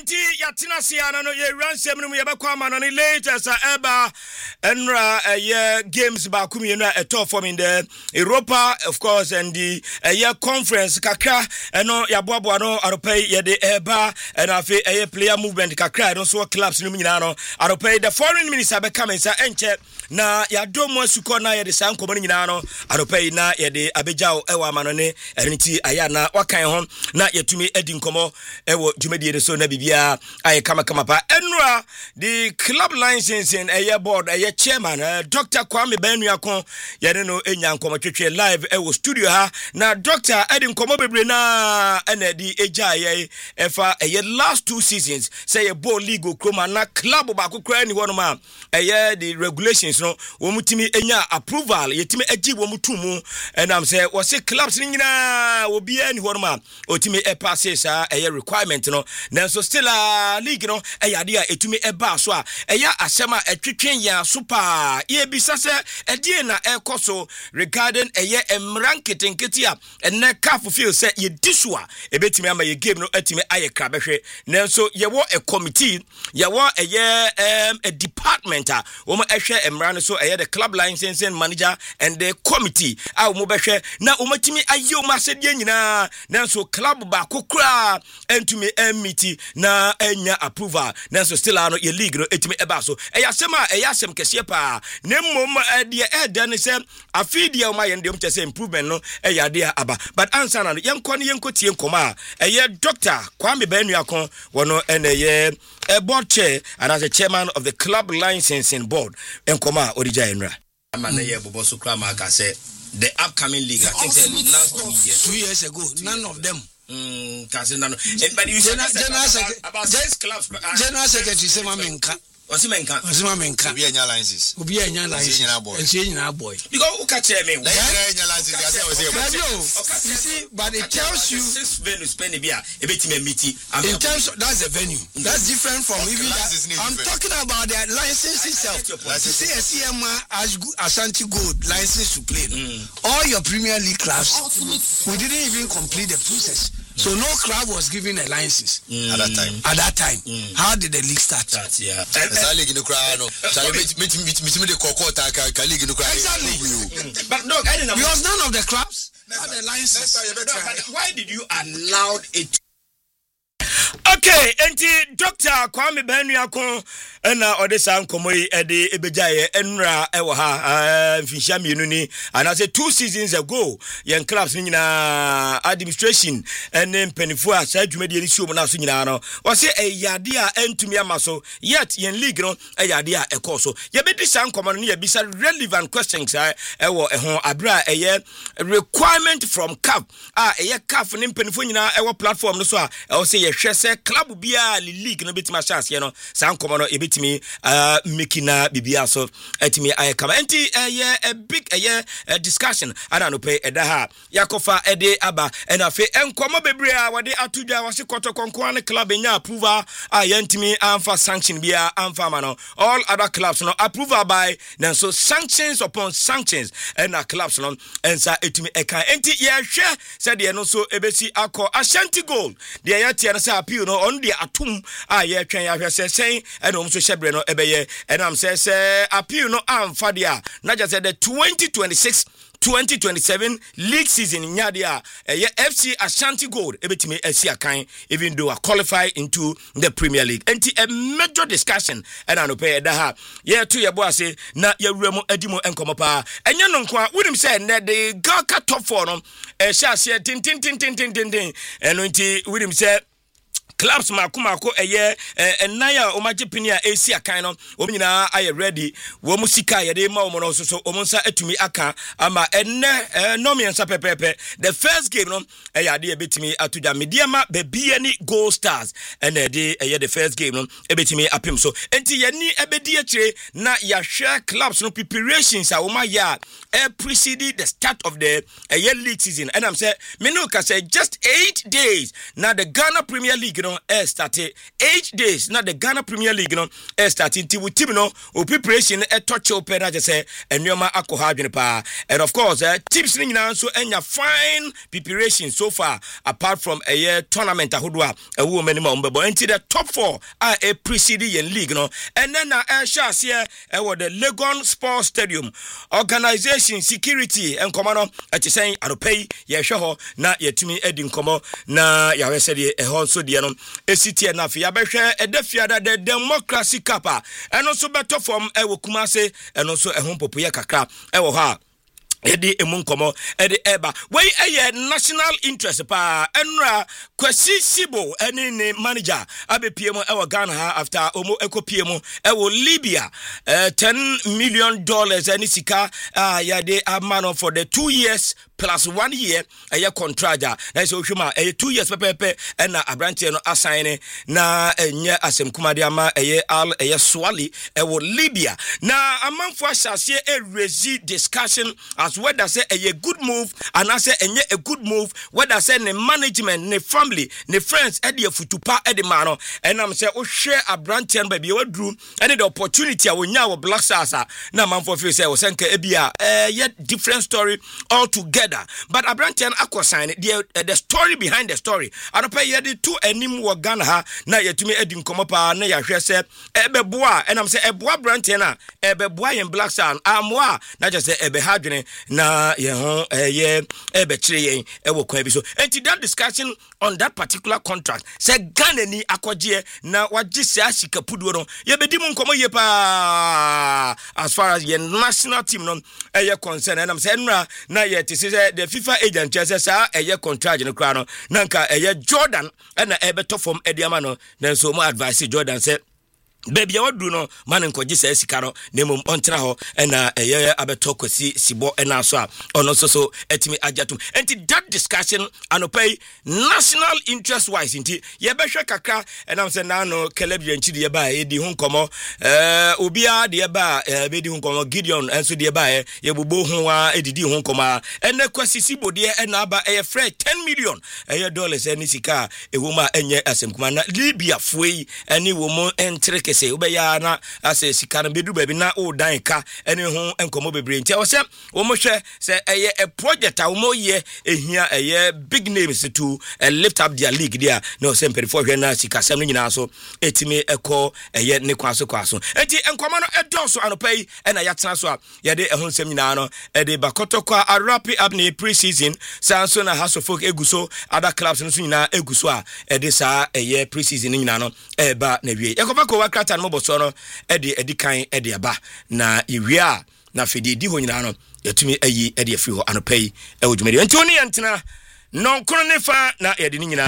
enti yatina siana no ye ransem no ye bekwa ma no ne latest eba enra games ba kumi no top form in the Europa of course and the conference kakra eno ya boaboa no aropay ye de eba and afi player movement kakra no so clubs no nyina no aropay the foreign minister be come say enche na ya domo asuko na ye de san komo nyina no aropay na ye de abejao ewa ma no ne erniti aya na wakan ho na yetumi edi nkomo ewo dwumedie de so na bibia aye kama pa enra the club licensing board chairman Dr. Kwame Benuakon yede no enya nkomo twetwe live ewo studio ha na Dr. edi nkomo bebre na ena di eja ye efa last 2 seasons say ball league kroma na club ba kokra ni wono ma the regulations no wo mutimi enya approval yetimi agi wo mutumu enam say wo se clubs ni nyina wo bia ni wono ma otimi pass sa requirement no nanso still league no de a etumi eba so a asema etwetwen ya super ye bisa se edie na ekoso regarding emranketenketi a enne CAF feel say ye disua ebetimi ama ye game no etimi aye krabehwe nanso ye wo a committee ye wo a department a wo ehwe emran so the club licensing manager and the committee a wo behwe na wo matimi aye wo masedie nyina nanso club ba kokra entumi emiti na enya approval nanso still ano ye league no etimi eba so eyasem kese pa nemmom de ne se afidia ma ye ndem chese improvement no eyade aba but answer na yenko ne yenkotie nkoma Dr. Kwame Benuakon wono ene board chair and as a chairman of the club licensing board nkoma orija enra amana ye bobo so kra ma ka say the upcoming league I think last 2 years ago none of them Kasina no but you said about 6 clubs general secretary say Mamenka Osimenka obi anya licenses ense nyina boy because who catch me anya licenses you see but it tells you this venue spend bia ebetime meeting in terms of, that's the venue that's different from even that. I'm talking about the license itself. You see Ashanti Gold license to play all your Premier League clubs we didn't even complete the process. So no club was given a license at that time. How did the league start? Yeah. Exactly. But no, I didn't know. Because none of the clubs had a license. But why did you allow it? Okay, enti Dr. Kwame Benuakon na odesa nkomoyi ede ebejaye enra ewo ha mfinhia mienu ni and I say 2 seasons ago yen clubs ni nyina administration ene mpanifo a sa dwumade ni siom na so nyina no wo se eyade a entumi amaso yet yen league no eyade a ekoso ye bedi sa nkomo no ye bisa relevant questions ewo ehon abra requirement from CAF CAF ni mpanifo nyina ewo platform no so a wo se ye hwese club bia league no betima chance ye no sa nkomo no ebetimi mikina bibia so etimi ayekama enti a big discussion ana no pay edaha yakofa ede aba ena fe enkomo bebre a wode atudwa wase kotokonko an club nya approval yentimi amfa sanction bia amfa ma no all other clubs no approval by nanso sanctions upon sanctions ena clubs no ensa etimi eka enti ye hwe said ye no so ebesi akọ Ashanti Gold de ye tie no say appeal no on de atum ye twen ya hwe sen ena om so shebre no ebeye enam say appeal no amfa dia na just the 2026-2027 league season nyadia FC Ashanti Gold ebetimi asiakan even though qualify into the Premier League enti a major discussion and no pay da ye to ye boase na ye wuremu adimo enkomo pa enye no nko a wonim say na the Gaka top 4 no sha tin eno enti wonim say clubs makumako enaya omagipini a AC akan no wo nyina aye ready wo musika ye de ma wo no so omunsa atumi aka ama enne no miensa pepepe the first game no ade ebetimi atuja mediama bebia ni Gold Stars ene de the first game no ebetimi apim so enti ye ni ebedi akire na ya hwe clubs no preparations a wo ma ya precede the start of the league season and I'm say me no ka say just 8 days na the Ghana Premier League no started 8 days na the Ghana Premier League no started ti team no o preparation touch open na just say enwema akoha adwene pa and of course teams ni nyina so enya fine preparation so far apart from a year tournament ahodo a ewo minimum bebo enti the top 4 are a preceding league no and then na share here the Legon Sports Stadium organization security and command at saying aropay ye hwe na yetumi edi nkomo na yawe se de ehon so de no esiti na afia behwe edafia da the Democracy Cup eno so beto from ewo Kumase eno so ehon popoye kakra ewo ha edi emunkomo edi eba wey eye national interest pa enra Kwesi Sibo eni ne manager abepiemo ewo Ghana ha after omo ekopiemo ewo Libya $10 million eni sika yade amano for the 2 years plus 1 year eye contract na so hwema 2 years pepepe na abrantie no assign na enye asemkumade ama eye Swali ewo Libya na amanfo asase raise discussion as whether say a good move and I say a good move whether say the management the family the friends e dey futupa e dey mano and am say o share abrantie no baby we drew and the opportunity we nya wo Black Stars na manfo feel say o senka e bia yet different story altogether but abrantie akọ sign the story behind the story and pay ye the two anim wo Ghana ha na yetumi edi nkomo pa na ya hwe say ebeboa and am say eboa abrantie na ebeboa yen Black Stars amwa na just say ebe hadwene na ye ho ebe kire yen ewo kwa bi so enti that discussion on that particular contract say Ghana ni akogye na wagye asika puduo no ye bedi mu nkomo ye pa as far as your national team no eye concern and am say nra na ye te say the FIFA agent say sa eye contract no kra no na nka eye Jordan na ebe to from ediama no then so mo advice Jordan say baby awadu no man nkoje sa sika no nemum ontena ho na eye abeto Kwesi Sibo na so a ono so etimi ajatum enti that discussion anopay national interest wise enti ye behwe kakra na say na no kelebia nchi de ba e di hu nkomo obia de ba be di hu nkomo Gideon enso de ba ye bobo hu a edidi hu nkomo na Kwesi Sibo de na aba e free $10 million dollars ni sika e wo ma enye asemkuma na Libya foi ani wo mo entreke say ubeya na ase sika na bedu baby na o dan ka ene ho enkomo bebre ntia wo se wo mo hwe se eye a project a wo mo ye ehia eye big names to lift up their league there no se mpere hwe na sika sam no nyina so etimi eko eye ne kwaso enti enkomo no edoso anopai na yatena so a ye de ehon sam nyina no de bakotokwa arapi abne pre-season sanso na House of Folk eguso other clubs no so nyina eguso a de sa eye pre-season nyina no eba na wie yekofa ko wakrata no boso no edi kan edi aba na iwia na fedi di ho nyina no yatumi ayi edi afiri ho anopai e wodwumedi enti oni yentena non kono ne fa na yedi nyina